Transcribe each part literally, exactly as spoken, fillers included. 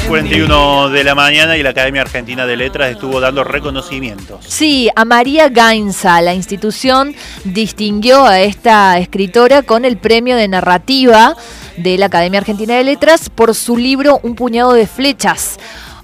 cuarenta y uno de la mañana y la Academia Argentina de Letras estuvo dando reconocimientos. Sí, a María Gainza, la institución distinguió a esta escritora con el premio de narrativa de la Academia Argentina de Letras por su libro Un puñado de flechas.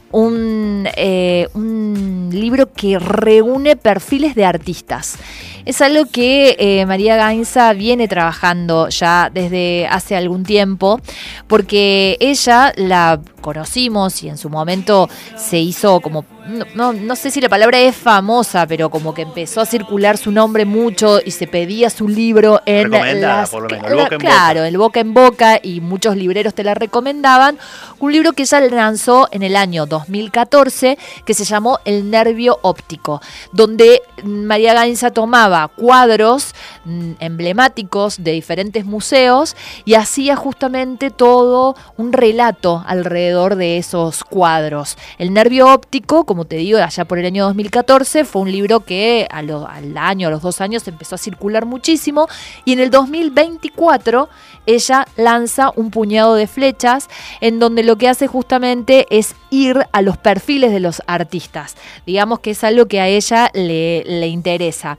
Un, eh, un libro que reúne perfiles de artistas. Es algo que eh, María Gainza viene trabajando ya desde hace algún tiempo, porque ella la conocimos y en su momento se hizo como, no, no, no sé si la palabra es famosa, pero como que empezó a circular su nombre mucho y se pedía su libro en las, por lo menos, el boca en claro, boca. el boca en boca, y muchos libreros te la recomendaban. Un libro que ella lanzó en el año dos mil catorce que se llamó El nervio óptico, donde María Gainza tomaba cuadros mm, emblemáticos de diferentes museos y hacía justamente todo un relato alrededor de esos cuadros. El nervio óptico, como te digo, allá por el año dos mil catorce, fue un libro que a lo, al año, a los dos años, empezó a circular muchísimo, y en el dos mil veinticuatro ella lanza Un puñado de flechas, en donde lo que hace justamente es ir a los perfiles de los artistas. Digamos que es algo que a ella le, le interesa.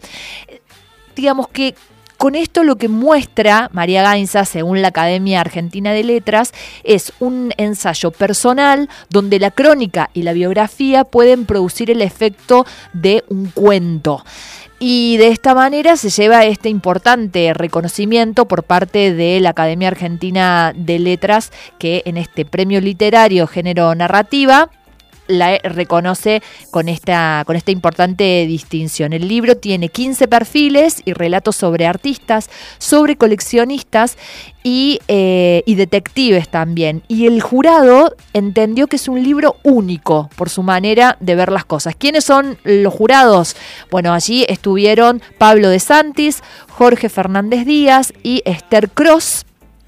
Digamos que con esto lo que muestra María Gainza, según la Academia Argentina de Letras, es un ensayo personal donde la crónica y la biografía pueden producir el efecto de un cuento. Y de esta manera se lleva este importante reconocimiento por parte de la Academia Argentina de Letras, que en este premio literario género narrativa la reconoce con esta, con esta importante distinción. El libro tiene quince perfiles y relatos sobre artistas, sobre coleccionistas y, eh, y detectives también. Y el jurado entendió que es un libro único por su manera de ver las cosas. ¿Quiénes son los jurados? Bueno, allí estuvieron Pablo de Santis, Jorge Fernández Díaz y Esther Cross,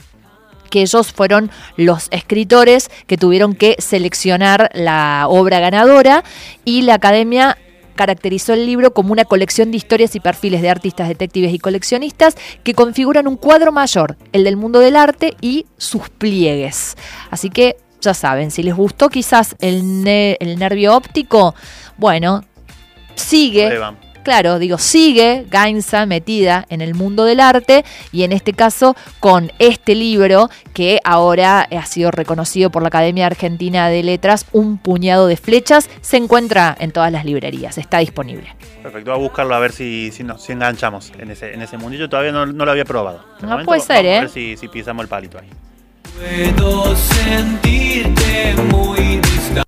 que ellos fueron los escritores que tuvieron que seleccionar la obra ganadora, y la Academia caracterizó el libro como una colección de historias y perfiles de artistas, detectives y coleccionistas que configuran un cuadro mayor, el del mundo del arte y sus pliegues. Así que ya saben, si les gustó quizás el, ne- el nervio óptico, bueno, sigue... Prueban. Claro, digo, sigue Gainza metida en el mundo del arte, y en este caso con este libro que ahora ha sido reconocido por la Academia Argentina de Letras, Un puñado de flechas, se encuentra en todas las librerías, está disponible. Perfecto, voy a buscarlo a ver si, si, nos, si enganchamos en ese, en ese mundillo. Todavía no, no lo había probado. De No momento, puede ser, vamos ¿eh? A ver si, si pisamos el palito ahí. Puedo sentirte muy distante.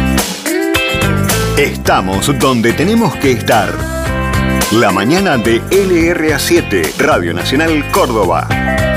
Estamos donde tenemos que estar. La mañana de L R A siete, Radio Nacional Córdoba.